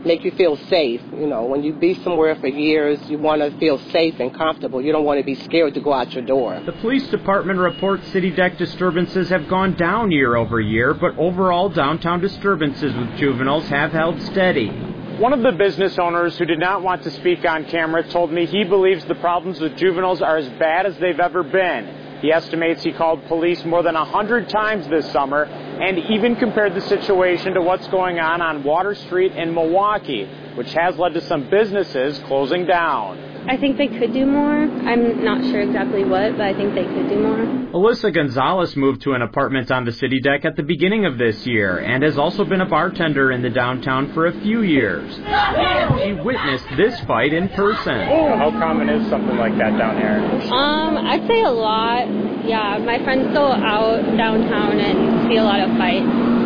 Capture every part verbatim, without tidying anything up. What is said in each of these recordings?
make you feel safe. You know, when you be somewhere for years, you want to feel safe and comfortable. You don't want to be scared to go out your door. The police department reports city deck disturbances have gone down year over year, but overall downtown disturbances with juveniles have held steady. One of the business owners who did not want to speak on camera told me he believes the problems with juveniles are as bad as they've ever been. He estimates he called police more than one hundred times this summer and even compared the situation to what's going on on Water Street in Milwaukee, which has led to some businesses closing down. I think they could do more. I'm not sure exactly what, but I think they could do more. Alyssa Gonzalez moved to an apartment on the city deck at the beginning of this year and has also been a bartender in the downtown for a few years. She witnessed this fight in person. How common is something like that down here? Um, I'd say a lot. Yeah, my friends go out downtown and see a lot of fights.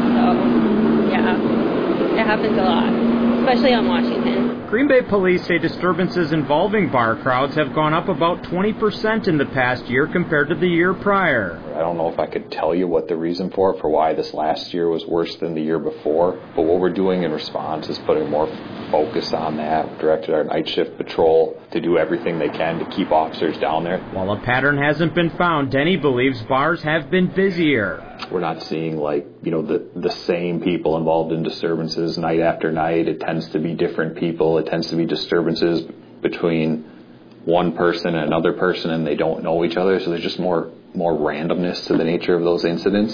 So, yeah, it happens a lot, especially on Washington. Green Bay police say disturbances involving bar crowds have gone up about twenty percent in the past year compared to the year prior. I don't know if I could tell you what the reason for it, for why this last year was worse than the year before, but what we're doing in response is putting more focus on that. We've directed our night shift patrol to do everything they can to keep officers down there. While a pattern hasn't been found, Denny believes bars have been busier. We're not seeing, like, you know, the, the same people involved in disturbances night after night. It tends to be different people. It tends to be disturbances between one person and another person, and they don't know each other, so there's just more more randomness to the nature of those incidents.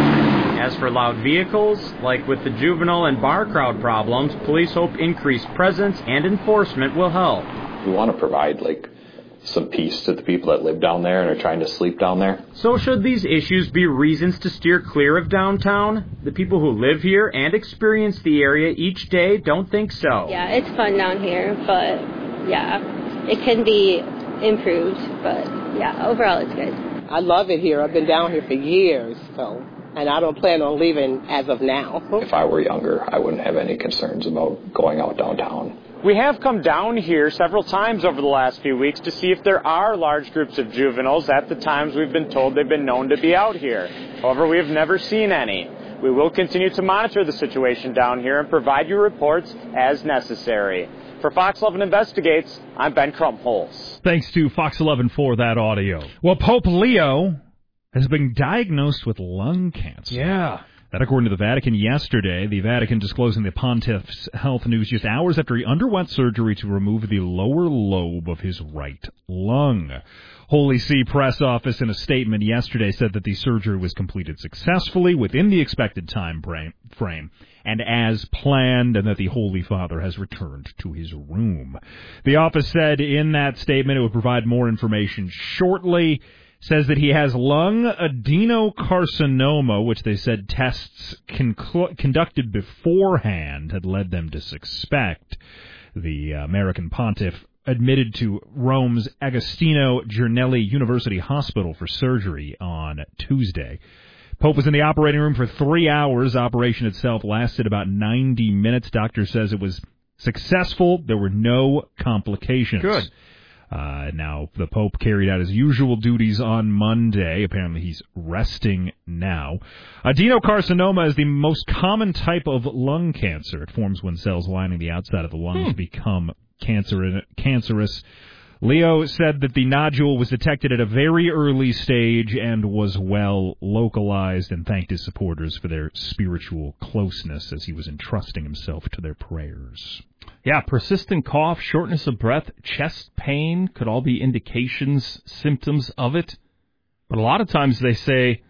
As for loud vehicles, like with the juvenile and bar crowd problems, police hope increased presence and enforcement will help. We want to provide, like, some peace to the people that live down there and are trying to sleep down there. So should these issues be reasons to steer clear of downtown? The people who live here and experience the area each day don't think so. Yeah, it's fun down here, but yeah, it can be improved, but yeah, overall it's good. I love it here. I've been down here for years, so, and I don't plan on leaving as of now. If I were younger, I wouldn't have any concerns about going out downtown. We have come down here several times over the last few weeks to see if there are large groups of juveniles at the times we've been told they've been known to be out here. However, we have never seen any. We will continue to monitor the situation down here and provide you reports as necessary. For Fox eleven Investigates, I'm Ben Krumholz. Thanks to Fox eleven for that audio. Well, Pope Leo has been diagnosed with lung cancer. Yeah. That according to the Vatican yesterday, the Vatican disclosing the Pontiff's health news just hours after he underwent surgery to remove the lower lobe of his right lung. Holy See press office in a statement yesterday said that the surgery was completed successfully within the expected time frame and as planned, and that the Holy Father has returned to his room. The office said in that statement it would provide more information shortly. Says that he has lung adenocarcinoma, which they said tests con- conducted beforehand had led them to suspect. The American pontiff admitted to Rome's Agostino Gemelli University Hospital for surgery on Tuesday. Pope was in the operating room for three hours. Operation itself lasted about ninety minutes. Doctor says it was successful. There were no complications. Good. Uh, now, the Pope carried out his usual duties on Monday. Apparently, he's resting now. Adenocarcinoma is the most common type of lung cancer. It forms when cells lining the outside of the lungs hmm. become cancer- cancerous. Leo said that the nodule was detected at a very early stage and was well localized, and thanked his supporters for their spiritual closeness as he was entrusting himself to their prayers. Yeah, persistent cough, shortness of breath, chest pain could all be indications, symptoms of it. But a lot of times they say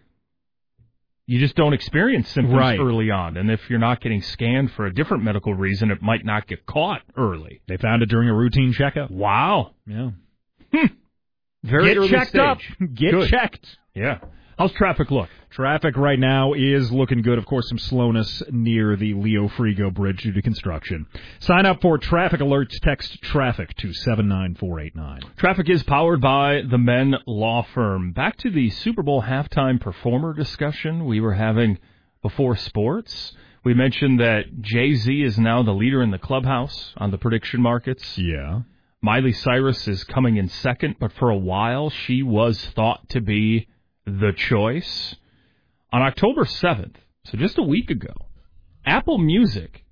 you just don't experience symptoms right. early on. And if you're not getting scanned for a different medical reason, it might not get caught early. They found it during a routine checkup. Wow. Yeah. Hmm. Very Get early checked stage. up. Get Good. checked. Yeah. How's traffic look? Traffic right now is looking good. Of course, some slowness near the Leo Frigo Bridge due to construction. Sign up for traffic alerts. Text traffic to seven nine four eight nine. Traffic is powered by the Men Law Firm. Back to the Super Bowl halftime performer discussion we were having before sports. We mentioned that Jay-Z is now the leader in the clubhouse on the prediction markets. Yeah. Miley Cyrus is coming in second, but for a while she was thought to be the choice. On October seventh, so just a week ago, Apple Music